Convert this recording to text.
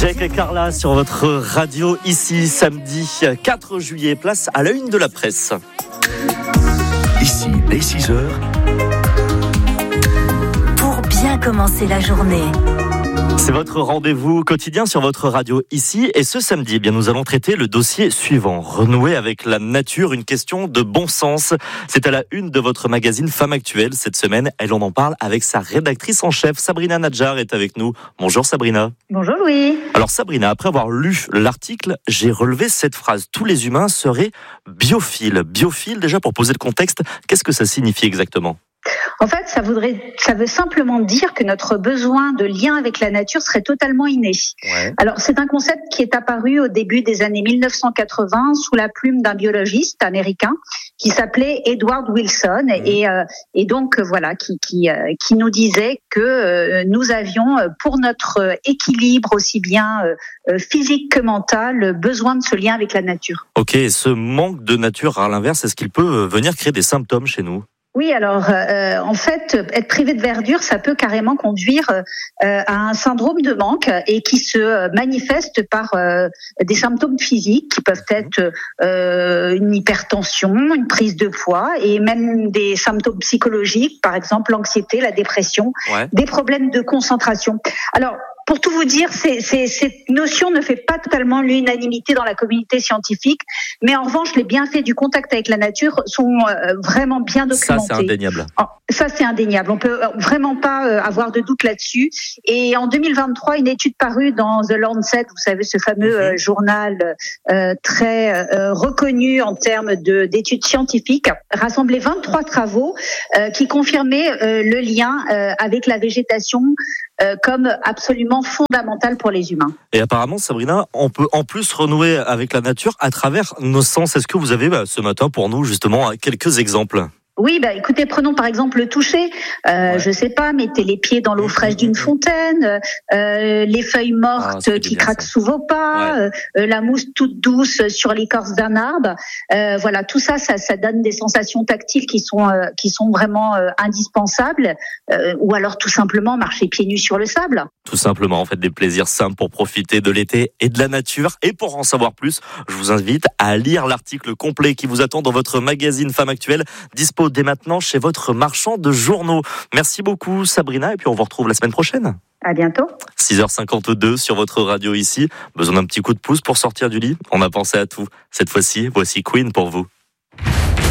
Jake et Carla sur votre radio ici samedi 4 juillet, place à la une de la presse. Ici, dès 6h. Pour bien commencer la journée. C'est votre rendez-vous quotidien sur votre radio ici. Et ce samedi, nous allons traiter le dossier suivant. Renouer avec la nature, une question de bon sens. C'est à la une de votre magazine Femme Actuelle cette semaine. Elle en parle avec sa rédactrice en chef, Sabrina Nadjar, est avec nous. Bonjour Sabrina. Bonjour Louis. Alors Sabrina, après avoir lu l'article, j'ai relevé cette phrase. Tous les humains seraient biophiles. Biophiles, déjà pour poser le contexte, qu'est-ce que ça signifie exactement ? En fait, ça veut simplement dire que notre besoin de lien avec la nature serait totalement inné. Ouais. Alors, c'est un concept qui est apparu au début des années 1980 sous la plume d'un biologiste américain qui s'appelait Edward Wilson et donc voilà qui nous disait que nous avions pour notre équilibre aussi bien physique que mental besoin de ce lien avec la nature. Ok, ce manque de nature à l'inverse, est-ce qu'il peut venir créer des symptômes chez nous ? Oui, alors en fait, être privé de verdure, ça peut carrément conduire à un syndrome de manque et qui se manifeste par des symptômes physiques qui peuvent être une hypertension, une prise de poids et même des symptômes psychologiques, par exemple l'anxiété, la dépression, des problèmes de concentration. Alors, pour tout vous dire, cette notion ne fait pas totalement l'unanimité dans la communauté scientifique, mais en revanche, les bienfaits du contact avec la nature sont vraiment bien documentés. Ça, c'est indéniable. Ça, c'est indéniable. On peut vraiment pas avoir de doute là-dessus. Et en 2023, une étude parue dans The Lancet, vous savez, ce fameux journal très reconnu en termes d'études scientifiques, rassemblait 23 travaux qui confirmaient le lien avec la végétation comme absolument fondamental pour les humains. Et apparemment, Sabrina, on peut en plus renouer avec la nature à travers nos sens. Est-ce que vous avez ce matin pour nous justement quelques exemples ? Oui, écoutez, prenons par exemple le toucher. Je sais pas, mettez les pieds dans l'eau fraîche d'une fontaine, les feuilles mortes qui craquent sous vos pas, la mousse toute douce sur l'écorce d'un arbre. Voilà, tout ça donne des sensations tactiles qui sont vraiment indispensables. Ou alors tout simplement marcher pieds nus sur le sable. Tout simplement, en fait, des plaisirs simples pour profiter de l'été et de la nature. Et pour en savoir plus, je vous invite à lire l'article complet qui vous attend dans votre magazine Femme Actuelle, dispo dès maintenant chez votre marchand de journaux. Merci beaucoup Sabrina et puis on vous retrouve la semaine prochaine. À bientôt. 6h52 sur votre radio ici. Besoin d'un petit coup de pouce pour sortir du lit ? On a pensé à tout. Cette fois-ci, voici Queen pour vous.